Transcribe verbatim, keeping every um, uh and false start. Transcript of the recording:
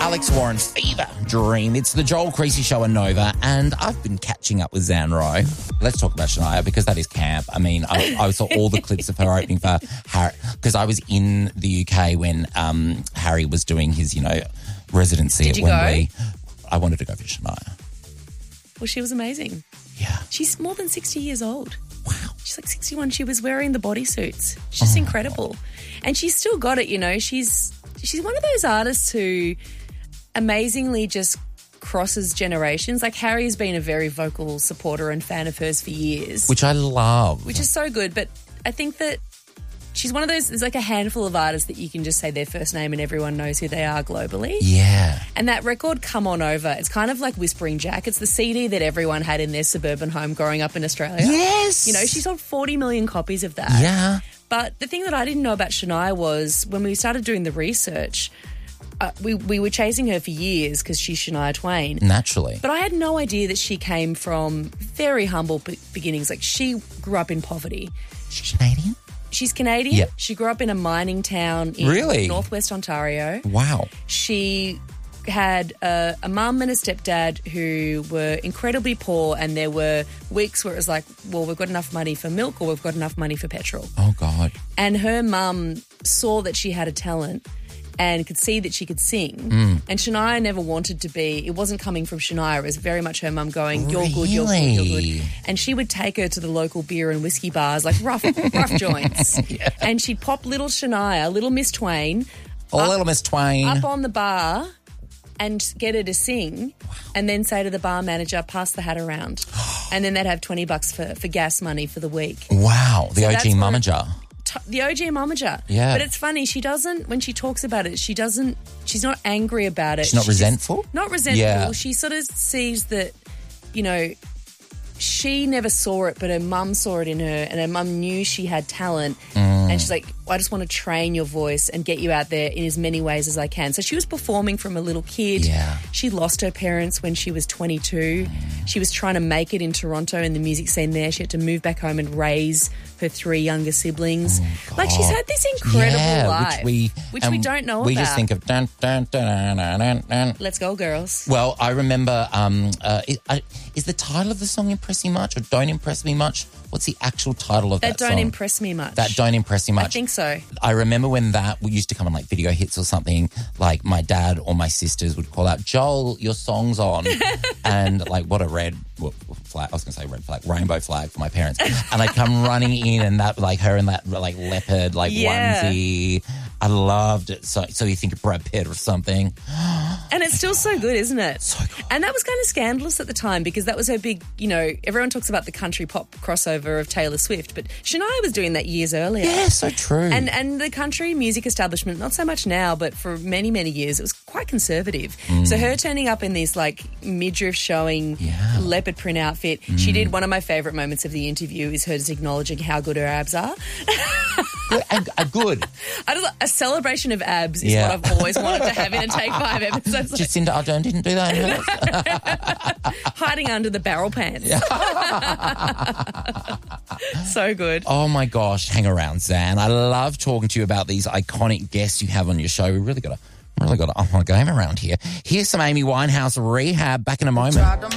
Alex Warren, Fever Dream. It's the Joel Creasy Show on Nova, and I've been catching up with Zan Rowe. Let's talk about Shania, because that is camp. I mean, I, I saw all the clips of her opening for Harry, because I was in the U K when um, Harry was doing his, you know, residency Did at you Wembley. go? I wanted to go for Shania. Well, she was amazing. Yeah. She's more than sixty years old. Wow. She's like sixty-one. She was wearing the bodysuits. She's just Oh, incredible. And she's still got it, you know. She's she's one of those artists who amazingly just crosses generations. Like Harry's been a very vocal supporter and fan of hers for years. Which I love. Which is so good. But I think that she's one of those, there's like a handful of artists that you can just say their first name and everyone knows who they are globally. Yeah. And that record, Come On Over, it's kind of like Whispering Jack. It's the C D that everyone had in their suburban home growing up in Australia. Yes. You know, she sold forty million copies of that. Yeah. But the thing that I didn't know about Shania was when we started doing the research, uh, we, we were chasing her for years because she's Shania Twain. Naturally. But I had no idea that she came from very humble be- beginnings. Like, she grew up in poverty. She's Canadian? She's Canadian. Yeah. She grew up in a mining town in Really? northwest Ontario. Wow. She had a, a mum and a stepdad who were incredibly poor, and there were weeks where it was like, well, we've got enough money for milk or we've got enough money for petrol. Oh, God. And her mum saw that she had a talent and could see that she could sing. Mm. And Shania never wanted to be, it wasn't coming from Shania, it was very much her mum going, you're good, you're good, you're Really? good. And she would take her to the local beer and whiskey bars, like rough rough joints. Yeah. And she'd pop little Shania, little Miss Twain, Oh, up- little Miss Twain. up on the bar and get her to sing, and then say to the bar manager, pass the hat around. And then they'd have twenty bucks for, for gas money for the week. Wow. The So O that's G where- Mummager. T- the O G Momager. Yeah. But it's funny, she doesn't, when she talks about it, she doesn't, she's not angry about it. She's not just- resentful? Not resentful. Yeah. She sort of sees that, you know, she never saw it, but her mum saw it in her, and her mum knew she had talent. Mm. And she's like, I just want to train your voice and get you out there in as many ways as I can. So she was performing from a little kid. Yeah. She lost her parents when she was twenty-two. She was trying to make it in Toronto in the music scene there. She had to move back home and raise her three younger siblings. Oh, like, she's had this incredible yeah, life, which we, which we and don't know We about. just think of dun, dun, dun, dun, dun, dun. Let's go, girls. Well, I remember, um, uh, is, uh, is the title of the song Impress Me Much or Don't Impress Me Much? What's the actual title of that, That don't song? impress me much. That Don't Impress Me Much. I think so. I remember when that used to come on like video hits or something, like my dad or my sisters would call out, Joel, your song's on. And like, what a red well, flag, I was going to say red flag, rainbow flag for my parents. And I'd come running in and that, like her in that like leopard, like Yeah. onesie. I loved it. So, so you think of Brad Pitt or something. And it's still so good, isn't it? So good. And that was kind of scandalous at the time because that was her big, you know, everyone talks about the country pop crossover of Taylor Swift, but Shania was doing that years earlier. Yeah, so true. And and the country music establishment, not so much now, but for many, many years, it was quite conservative. So her turning up in this like midriff showing Yeah. leopard print outfit, she did one of my favourite moments of the interview is her just acknowledging how good her abs are. good, and, uh, good. I don't know, a celebration of abs is Yeah. what I've always wanted to have in a Take Five episode. Like, Jacinda Ardern didn't do that in hers. hiding under the barrel pants. So good. Oh my gosh, hang around, Zan. I love talking to you about these iconic guests you have on your show. We really got to, really got to up my game around here. Here's some Amy Winehouse Rehab. Back in a moment.